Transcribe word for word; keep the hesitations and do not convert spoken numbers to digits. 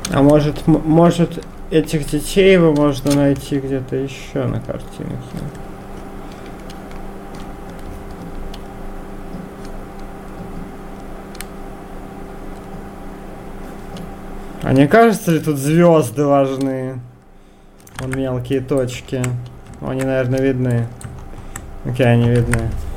А может, может этих детей его можно найти где-то еще на картинке? А не кажется ли тут звезды важны? Вон мелкие точки. Они, наверное, видны. Окей, они видны.